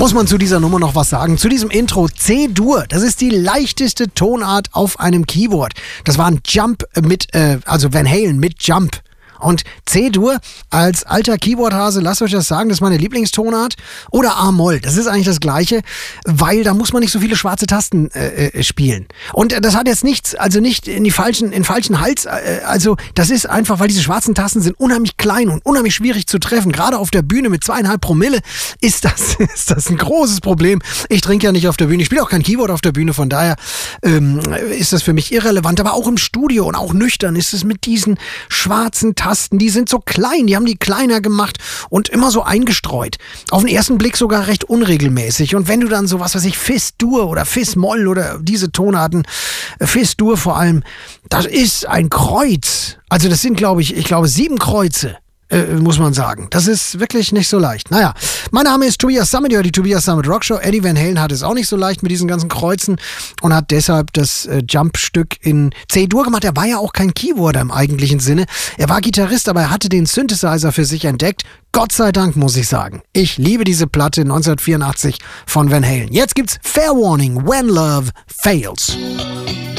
muss man zu dieser Nummer noch was sagen. Zu diesem Intro C-Dur, das ist die leichteste Tonart auf einem Keyboard. Das war ein Jump also Van Halen mit Jump. Und C-Dur, als alter Keyboardhase, lasst euch das sagen, das ist meine Lieblingstonart. Oder A-Moll, das ist eigentlich das Gleiche, weil da muss man nicht so viele schwarze Tasten spielen. Und das hat jetzt nichts, also nicht in den falschen Hals, also das ist einfach, weil diese schwarzen Tasten sind unheimlich klein und unheimlich schwierig zu treffen. Gerade auf der Bühne mit 2,5 Promille ist das ein großes Problem. Ich trinke ja nicht auf der Bühne, ich spiele auch kein Keyboard auf der Bühne, von daher ist das für mich irrelevant. Aber auch im Studio und auch nüchtern ist es mit diesen schwarzen Tasten, die sind so klein, die haben die kleiner gemacht und immer so eingestreut. Auf den ersten Blick sogar recht unregelmäßig. Und wenn du dann so was weiß ich, Fis-Dur oder Fis-Moll oder diese Tonarten, Fis-Dur vor allem, das ist ein Kreuz. Also das sind, glaube ich 7 Kreuze. Muss man sagen. Das ist wirklich nicht so leicht. Naja, mein Name ist Tobias Sammet, die Tobias Sammet Rockshow. Eddie Van Halen hat es auch nicht so leicht mit diesen ganzen Kreuzen und hat deshalb das Jump-Stück in C-Dur gemacht. Er war ja auch kein Keyboarder im eigentlichen Sinne. Er war Gitarrist, aber er hatte den Synthesizer für sich entdeckt. Gott sei Dank, muss ich sagen. Ich liebe diese Platte 1984 von Van Halen. Jetzt gibt's Fair Warning, When Love Fails.